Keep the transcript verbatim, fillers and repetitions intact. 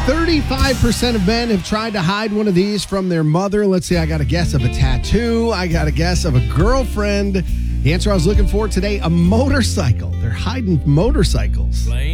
thirty-five percent of men have tried to hide one of these from their mother. Let's see, I got a guess of a tattoo. I got a guess of a girlfriend. The answer I was looking for today, a motorcycle. They're hiding motorcycles.